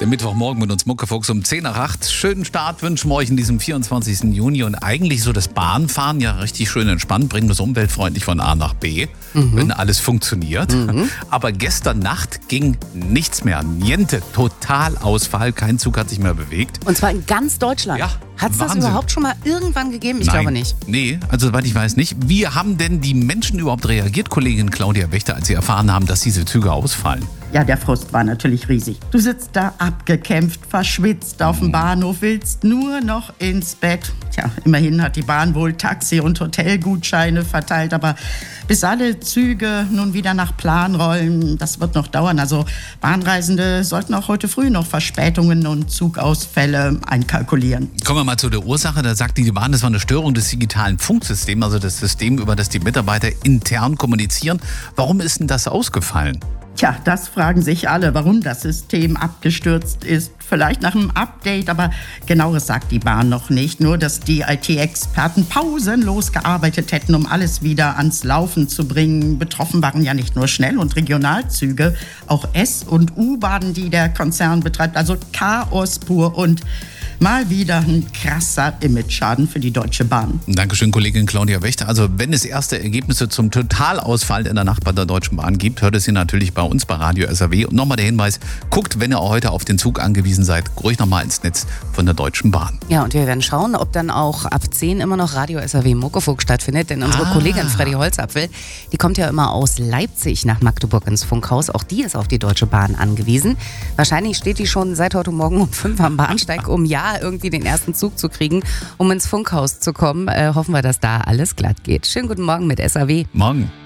Der Mittwochmorgen mit uns Muckefuchs um 10 nach 8. Schönen Start wünschen wir euch in diesem 24. Juni. Und eigentlich so das Bahnfahren ja richtig schön entspannt, bringen wir es umweltfreundlich von A nach B, wenn alles funktioniert. Aber gestern Nacht ging nichts mehr. Niente, Totalausfall. Kein Zug hat sich mehr bewegt. Und zwar in ganz Deutschland. Ja, hat es das Wahnsinn. überhaupt schon mal irgendwann gegeben? Ich glaube nicht. Nee, also soweit ich weiß nicht. Wie haben denn die Menschen überhaupt reagiert, Kollegin Claudia Wächter, als sie erfahren haben, dass diese Züge ausfallen? Ja, der Frust war natürlich riesig. Du sitzt da abgekämpft, verschwitzt auf dem Bahnhof, willst nur noch ins Bett. Tja, immerhin hat die Bahn wohl Taxi- und Hotelgutscheine verteilt, aber bis alle Züge nun wieder nach Plan rollen, das wird noch dauern. Also Bahnreisende sollten auch heute früh noch Verspätungen und Zugausfälle einkalkulieren. Kommen wir mal zu der Ursache. Da sagt die Bahn, das war eine Störung des digitalen Funksystems, also das System, über das die Mitarbeiter intern kommunizieren. Warum ist denn das ausgefallen? Tja, das fragen sich alle, warum das System abgestürzt ist. Vielleicht nach einem Update, aber genaueres sagt die Bahn noch nicht. Nur, dass die IT-Experten pausenlos gearbeitet hätten, um alles wieder ans Laufen zu bringen. Betroffen waren ja nicht nur Schnell- und Regionalzüge, auch S- und U-Bahnen, die der Konzern betreibt. Also Chaos pur und mal wieder ein krasser Imageschaden für die Deutsche Bahn. Dankeschön, Kollegin Claudia Wächter. Also wenn es erste Ergebnisse zum Totalausfall in der Nacht bei der Deutschen Bahn gibt, hört es ihr natürlich bei uns bei Radio SAW. Und nochmal der Hinweis, guckt, wenn ihr heute auf den Zug angewiesen seid, ruhig nochmal ins Netz von der Deutschen Bahn. Ja, und wir werden schauen, ob dann auch ab 10 immer noch Radio SAW Muckefuchs stattfindet. Denn unsere Kollegin Freddy Holzapfel, die kommt ja immer aus Leipzig nach Magdeburg ins Funkhaus. Auch die ist auf die Deutsche Bahn angewiesen. Wahrscheinlich steht die schon seit heute Morgen um 5 am Bahnsteig, um irgendwie den ersten Zug zu kriegen, um ins Funkhaus zu kommen. Hoffen wir, dass da alles glatt geht. Schönen guten Morgen mit SAW. Morgen.